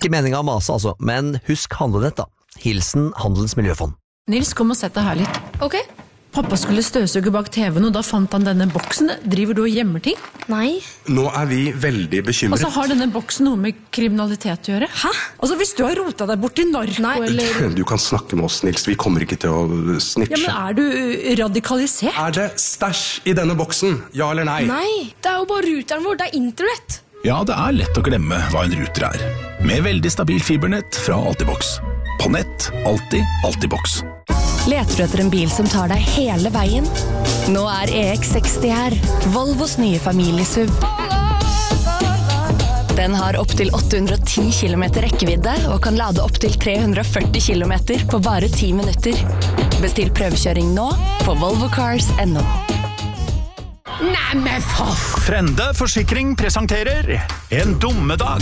Ikke meningen å mase altså, men husk handlenett da. Hilsen Handelens Miljøfond. Nils, kom og sett deg her litt. Ok. Pappa skulle støvsuge bak TV-en, og da fant han denne boksen. Driver du og gjemmer ting? Nei. Nå vi veldig bekymret. Og så har denne boksen noe med kriminalitet å gjøre. Hæ? Altså, hvis du har rotet deg bort i narko, Nei. eller... Du kan snakke med oss, Nils. Vi kommer ikke til å snitche. Ja, men du radikalisert? Det stæsj i denne boksen? Ja eller nei? Nei, det jo bare ruteren vår, det internett. Ja, det lett å glemme hva en router Med veldig stabil fibernett fra Altibox. På nett, alltid Altibox. Leter du etter en bil som tar deg hele veien? Nå EX60 her, Volvos nye familiesuv. Den har opp til 810 km rekkevidde og kan lade opp til 340 km på bare 10 minutter. Bestill prøvekjøring nå på volvocars.no. Nei, men for... Frende Forsikring presenterer En dommedag.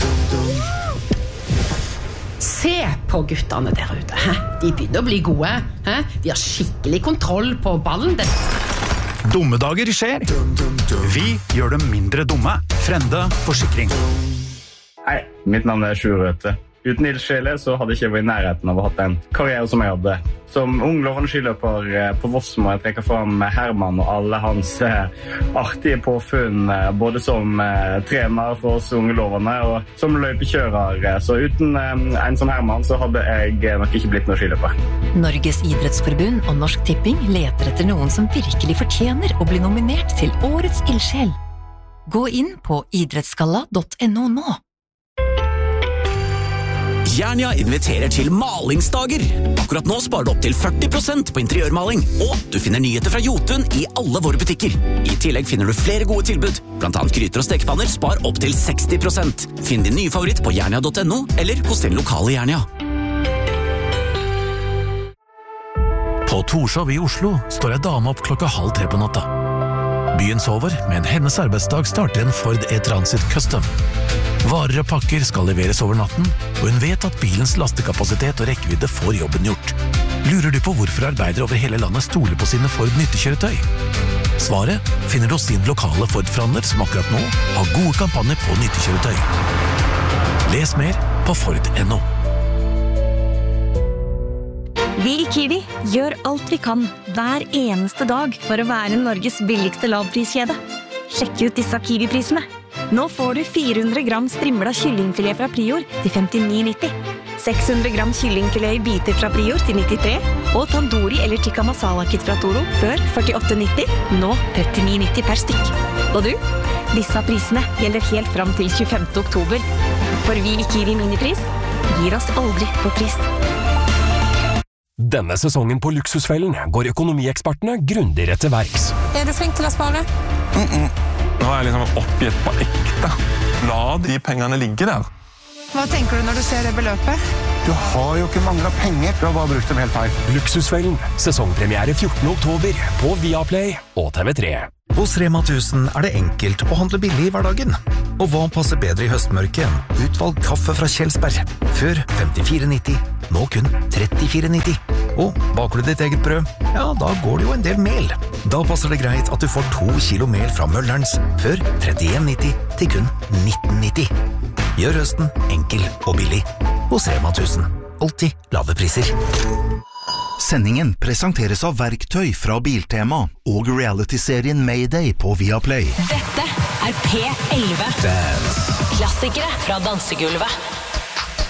Se på guttene der ute. Hæ? De begynner å bli gode. Hæ? De har skikkelig kontroll på ballen. Dommedager skjer. Vi gjør dem mindre dumme. Frende Forsikring. Hei, mitt navn Sjur Røthe. Uten ildsjele så hadde jeg ikke vært i nærheten av å ha hatt en karriere som jeg hadde. Som ung lovende skiløper på Voss må jeg trekke fram Herman og alle hans artige påfunn, både som trener for oss unge lovende og som løypekjører. Så uten en som Herman så hadde jeg nok ikke blitt noen skiløper. Norges idrettsforbund og Norsk Tipping leter etter noen som virkelig fortjener å bli nominert til Årets ildsjel. Gå inn på idrettsgalla.no nå. Jernia inviterer til malingsdager. Akkurat nå sparer du opp til 40% på interiørmaling, og du finner nyheter fra Jotun i alle våre butikker. I tillegg finner du flere gode tilbud, blant annet gryter og stekepanner spar opp til 60%. Finn din nye favoritt på jernia.no, eller hos din lokale Jernia. På Torshov i Oslo står en dame opp 2:30 på natta. Byen sover, men hennes arbeidsdag starter en Ford E-Transit Custom. Varer og pakker skal leveres over natten, og hun vet at bilens lastekapasitet og rekkevidde får jobben gjort. Lurer du på hvorfor arbeidere over hele landet stoler på sine Ford nyttekjøretøy? Svaret finner du hos din lokale Ford-forhandler som akkurat nå har gode kampanjer på nyttekjøretøy. Les mer på Ford.no. Vi i Kiwi gjør alt vi kan hver eneste dag for å være Norges billigste lavpriskjede. Sjekk ut disse Kiwi-prisene. Nå får du 400 gram strimla kyllingfilet fra Prior til 59,90. 600 gram kyllingfilet i biter fra Prior til 93. Og tandoori eller tikka masala-kit fra Toro før 48,90. Nå 39,90 per stykk. Og du? Disse prisene gjelder helt fram til 25. oktober. For vi i Kiwi Minipris gir oss aldri på pris. Denne sesongen på Luksusfellen går økonomiekspertene grundigere til verks. Du flink til å spare? Nå jeg liksom oppgitt på ekte. La de pengene ligge der. Hva tenker du når du ser det beløpet? Du har jo ikke manglet penger, du har bare brukt dem helt feil. Luksusfellen, sesongpremiere 14. oktober på Viaplay og TV3. Hos Rema 1000 det enkelt å handle billig i hverdagen. Og hva passer bedre i høstmørket enn utvalgt kaffe fra Kjelsberg? Før 54,90, nå kun 34,90. Og baker du ditt eget brød? Ja, da går det jo en del mel. Da passer det greit at du får 2 kilo mel fra Møllerens, før 31,90 til kun 19,90. Gjør høsten enkel og billig. Hos Rema 1000. Alltid lave priser. Sendingen presenteres av verktøy fra Biltema og reality-serien Mayday på Viaplay. Dette P11. Klassikere fra dansegulvet.